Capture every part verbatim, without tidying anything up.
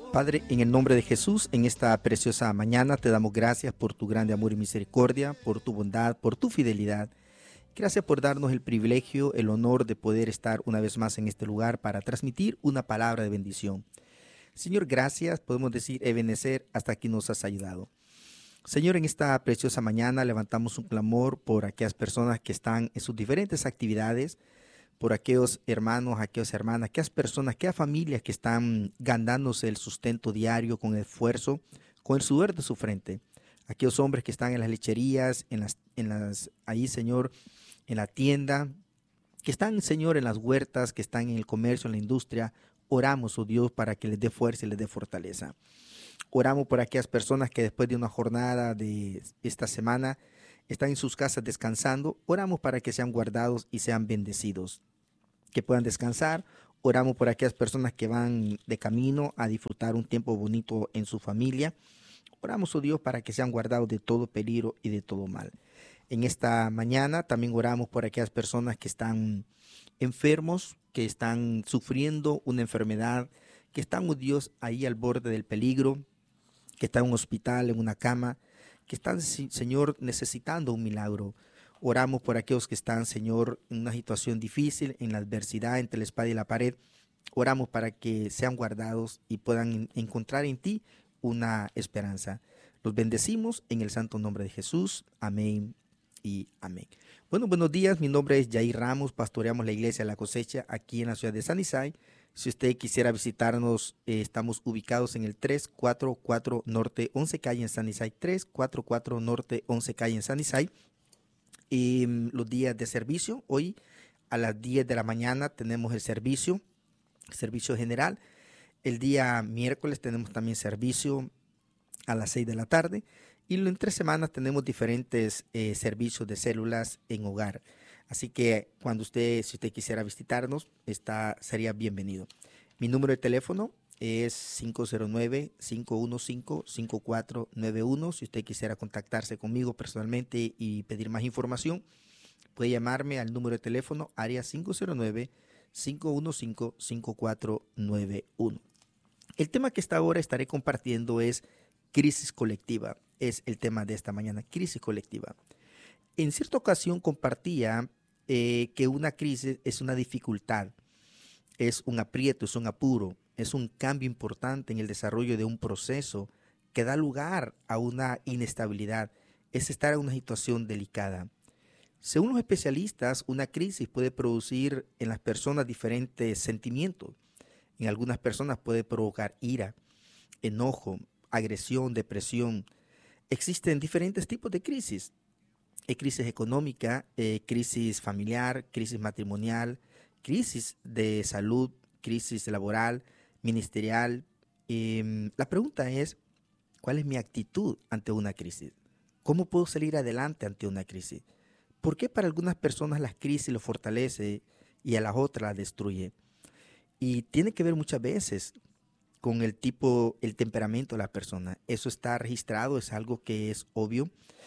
Padre, en el nombre de Jesús, en esta preciosa mañana te damos gracias por tu grande amor y misericordia, por tu bondad, por tu fidelidad. Gracias por darnos el privilegio, el honor de poder estar una vez más en este lugar para transmitir una palabra de bendición. Señor, gracias, podemos decir, Ebenezer, hasta aquí nos has ayudado. Señor, en esta preciosa mañana levantamos un clamor por aquellas personas que están en sus diferentes actividades, por aquellos hermanos, aquellas hermanas, aquellas personas, aquellas familias que están ganándose el sustento diario con esfuerzo, con el sudor de su frente. Aquellos hombres que están en las lecherías, en las, en las, ahí, Señor, en la tienda, que están, Señor, en las huertas, que están en el comercio, en la industria. Oramos, oh Dios, para que les dé fuerza y les dé fortaleza. Oramos por aquellas personas que después de una jornada de esta semana están en sus casas descansando. Oramos para que sean guardados y sean bendecidos, que puedan descansar. Oramos por aquellas personas que van de camino a disfrutar un tiempo bonito en su familia. Oramos, oh Dios, para que sean guardados de todo peligro y de todo mal. En esta mañana también oramos por aquellas personas que están enfermos, que están sufriendo una enfermedad, que están, oh Dios, ahí al borde del peligro, que están en un hospital, en una cama, que están, Señor, necesitando un milagro. Oramos por aquellos que están, Señor, en una situación difícil, en la adversidad, entre la espada y la pared. Oramos para que sean guardados y puedan encontrar en ti una esperanza. Los bendecimos en el santo nombre de Jesús. Amén y amén. Bueno, buenos días. Mi nombre es Jair Ramos. Pastoreamos la iglesia La Cosecha aquí en la ciudad de Sunnyside. Si usted quisiera visitarnos, eh, estamos ubicados en el trescientos cuarenta y cuatro Norte once Calle en Sunnyside. trescientos cuarenta y cuatro Norte once Calle en Sunnyside. Y los días de servicio, hoy a las diez de la mañana tenemos el servicio, servicio general. El día miércoles tenemos también servicio a las seis de la tarde. Y en tres semanas tenemos diferentes eh, servicios de células en hogar. Así que cuando usted, si usted quisiera visitarnos, está, sería bienvenido. Mi número de teléfono es cinco cero nueve, cinco uno cinco, cinco cuatro nueve uno. Si usted quisiera contactarse conmigo personalmente y pedir más información, puede llamarme al número de teléfono área cinco cero nueve, cinco uno cinco, cinco cuatro nueve uno. El tema que esta ahora estaré compartiendo es crisis colectiva. Es el tema de esta mañana, crisis colectiva. En cierta ocasión compartía eh, que una crisis es una dificultad, es un aprieto, es un apuro, es un cambio importante en el desarrollo de un proceso que da lugar a una inestabilidad, es estar en una situación delicada. Según los especialistas, una crisis puede producir en las personas diferentes sentimientos. En algunas personas puede provocar ira, enojo, agresión, depresión. Existen diferentes tipos de crisis. Hay crisis económica, eh, crisis familiar, crisis matrimonial, crisis de salud, crisis laboral, ministerial. Eh, la pregunta es, ¿cuál es mi actitud ante una crisis? ¿Cómo puedo salir adelante ante una crisis? ¿Por qué para algunas personas las crisis lo fortalece y a las otras las destruye? Y tiene que ver muchas veces con el tipo, el temperamento de la persona. Eso está registrado, es algo que es obvio,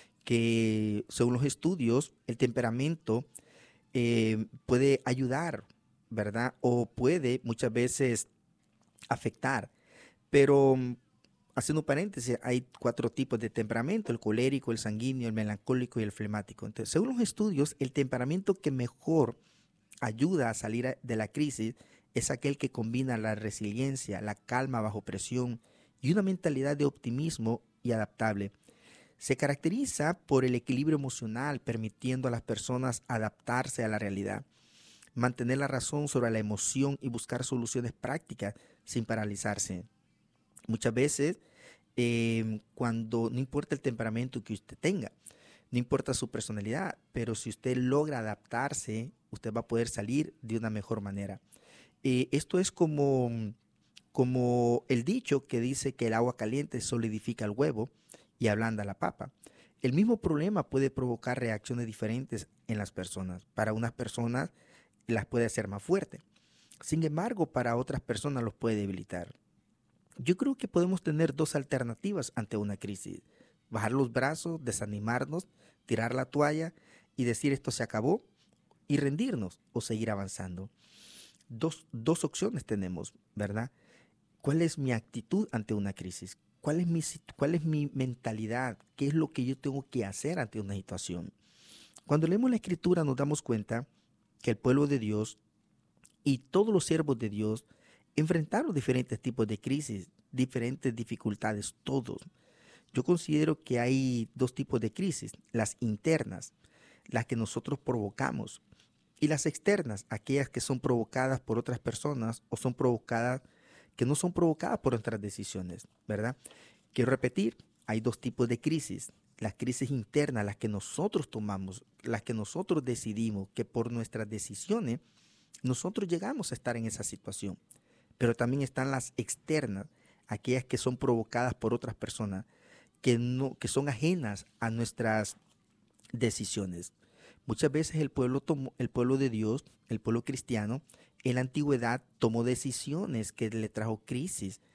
que según los estudios, el temperamento eh, puede ayudar, ¿verdad? O puede muchas veces afectar. Pero haciendo paréntesis, hay cuatro tipos de temperamento: el colérico, el sanguíneo, el melancólico y el flemático. Entonces, según los estudios, el temperamento que mejor ayuda a salir de la crisis es aquel que combina la resiliencia, la calma bajo presión y una mentalidad de optimismo y adaptable. Se caracteriza por el equilibrio emocional, permitiendo a las personas adaptarse a la realidad, mantener la razón sobre la emoción y buscar soluciones prácticas sin paralizarse. Muchas veces, eh, cuando no importa el temperamento que usted tenga, no importa su personalidad, pero si usted logra adaptarse, usted va a poder salir de una mejor manera. Eh, esto es como, como el dicho que dice que el agua caliente solidifica el huevo y ablanda la papa. El mismo problema puede provocar reacciones diferentes en las personas. Para unas personas las puede hacer más fuertes. Sin embargo, para otras personas los puede debilitar. Yo creo que podemos tener dos alternativas ante una crisis: bajar los brazos, desanimarnos, tirar la toalla y decir esto se acabó, y rendirnos o seguir avanzando. Dos, dos opciones tenemos, ¿verdad? ¿Cuál es mi actitud ante una crisis? ¿Cuál es mi, sit- cuál es mi mentalidad? ¿Qué es lo que yo tengo que hacer ante una situación? Cuando leemos la Escritura nos damos cuenta que el pueblo de Dios y todos los siervos de Dios enfrentaron diferentes tipos de crisis, diferentes dificultades, todos. Yo considero que hay dos tipos de crisis, las internas, las que nosotros provocamos, y las externas, aquellas que son provocadas por otras personas o son provocadas, que no son provocadas por nuestras decisiones, ¿verdad? Quiero repetir, hay dos tipos de crisis. Las crisis internas, las que nosotros tomamos, las que nosotros decidimos, que por nuestras decisiones nosotros llegamos a estar en esa situación. Pero también están las externas, aquellas que son provocadas por otras personas, que, no, que son ajenas a nuestras decisiones. Muchas veces el pueblo, tomó, el pueblo de Dios, el pueblo cristiano, en la antigüedad tomó decisiones que le trajo crisis